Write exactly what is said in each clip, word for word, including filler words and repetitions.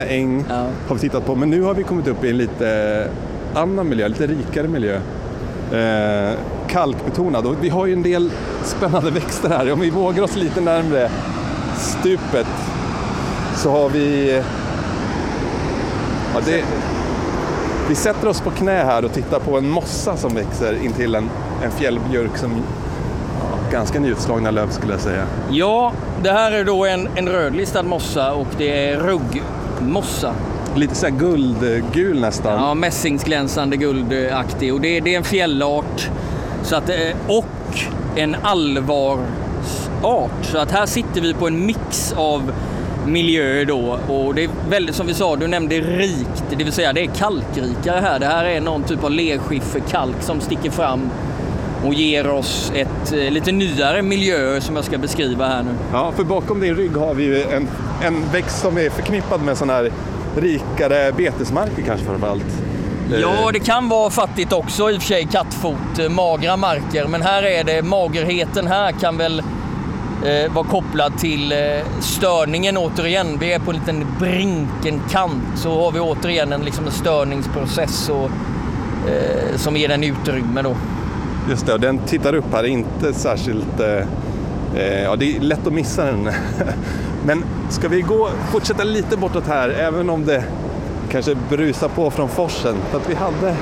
äng ja. har vi tittat på. Men nu har vi kommit upp i en lite annan miljö, lite rikare miljö. Eh, kalkbetonad. Och vi har ju en del spännande växter här. Om vi vågar oss lite närmare stupet så har vi... Ja, det, vi sätter oss på knä här och tittar på en mossa som växer intill en, en fjällbjörk som ja, ganska nyutslagna löv skulle jag säga. Ja, det här är då en, en rödlistad mossa och det är ruggmossa. Lite så här guldgul nästan. Ja, mässingsglänsande guldaktig. Och det, det är en fjällart så att, och en allvarsart. Så att här sitter vi på en mix av miljöer då. Och det är väldigt, som vi sa, du nämnde rikt. Det vill säga det är kalkrikare här. Det här är någon typ av lerskifferkalk som sticker fram och ger oss ett lite nyare miljö som jag ska beskriva här nu. Ja, för bakom din rygg har vi ju en, en växt som är förknippad med sån här rikare betesmarker kanske framförallt. Ja, det kan vara fattigt också i och för sig, kattfot, magra marker. Men här är det, magerheten här kan väl eh, vara kopplad till eh, störningen återigen. Vi är på en liten brinkenkant, så har vi återigen en, liksom en störningsprocess och, eh, som ger den utrymme då. Just det, och den tittar upp här, inte särskilt... Eh, ja, det är lätt att missa den. Men ska vi gå fortsätta lite bortåt här, även om det kanske brusar på från forsen. För att vi hade...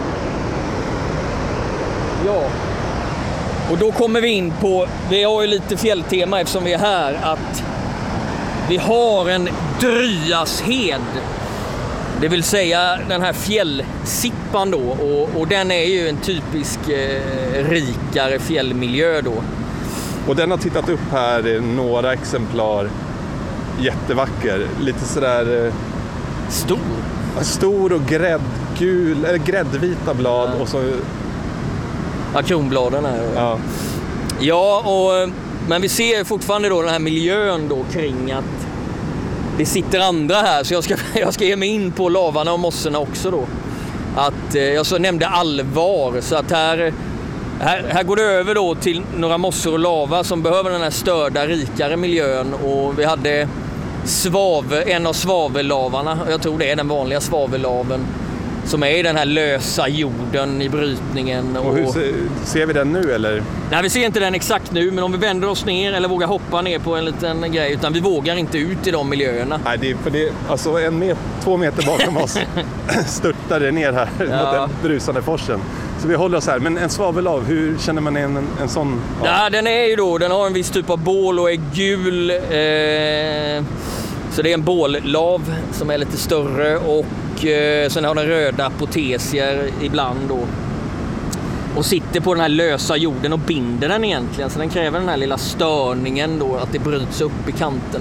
Ja. Och då kommer vi in på, vi har ju lite fjälltema eftersom vi är här, att vi har en Dryashed. Det vill säga den här fjällsippan då. Och, och den är ju en typisk eh, rikare fjällmiljö då. Och den har tittat upp här, några exemplar. Jättevacker. Lite sådär... Eh, stor. Stor och gräddgul, eller gräddvita blad. Ja. Och så... Ja, kronbladen här. Ja. Ja, och, men vi ser fortfarande då den här miljön då kring att det sitter andra här. Så jag ska, jag ska ge mig in på lavarna och mossorna också då. Att, eh, jag så nämnde allvar, så att här... Här, här går det över då till några mossor och lava som behöver den här störda, rikare miljön. Och vi hade svavel, en av svavellavarna, jag tror det är den vanliga svavellaven, som är i den här lösa jorden i brytningen. Och, och hur ser, ser vi den nu eller? Nej, vi ser inte den exakt nu, men om vi vänder oss ner eller vågar hoppa ner på en liten grej, utan vi vågar inte ut i de miljöerna. Nej, det är för det, alltså en met, två meter bakom oss störtar det ner här ja. mot den brusande forsen. Så vi håller oss här. Men en svavellav, hur känner man en, en, en sån? Ja. ja, den är ju då, den har en viss typ av bål och är gul. Eh, så det är en bållav som är lite större och eh, sen har den röda apotesier ibland då. Och sitter på den här lösa jorden och binder den egentligen. Så den kräver den här lilla störningen då, att det bryts upp i kanterna.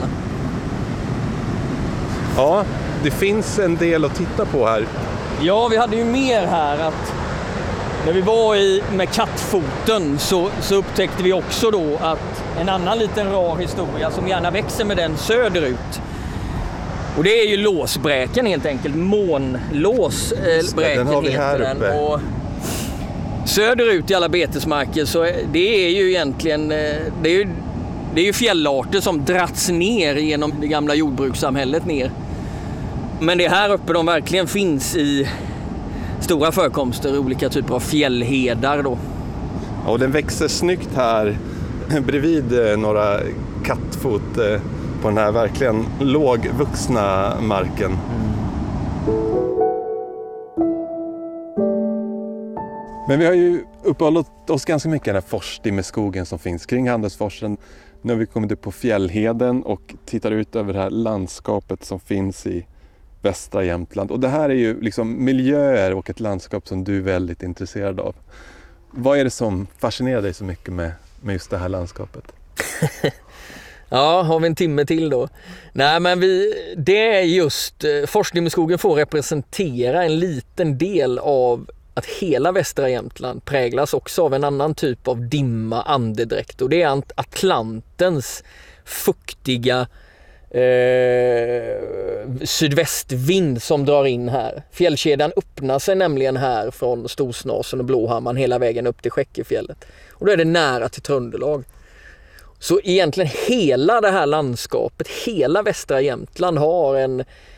Ja, det finns en del att titta på här. Ja, vi hade ju mer här att när vi var i med kattfoten så, så upptäckte vi också då att en annan liten rar historia som gärna växer med den söderut. Och det är ju låsbräken helt enkelt. Månlåsbräken heter den. Och söderut i alla betesmarker så det är ju egentligen det är ju, det är ju fjällarter som dratts ner genom det gamla jordbrukssamhället ner. Men det är här uppe de verkligen finns i stora förekomster, olika typer av fjällhedar då. Ja, och den växer snyggt här bredvid några kattfot på den här verkligen lågvuxna marken. Mm. Men vi har ju uppehållit oss ganska mycket i den här forstimmerskogen som finns kring Handelsforsen. Nu har vi kommit upp på fjällheden och tittar ut över det här landskapet som finns i västra Jämtland. Och det här är ju liksom miljöer och ett landskap som du är väldigt intresserad av. Vad är det som fascinerar dig så mycket med, med just det här landskapet? Ja, har vi en timme till då? Nej, men vi, det är just, Forstimmerskogen får representera en liten del av att hela västra Jämtland präglas också av en annan typ av dimma, andedräkt. Och det är Atlantens fuktiga Eh, sydvästvind som drar in här. Fjällkedjan öppnar sig nämligen här från Storsnasen och Blåhamman hela vägen upp till Skäckefjället. Och då är det nära till Tröndelag. Så egentligen hela det här landskapet, hela västra Jämtland har en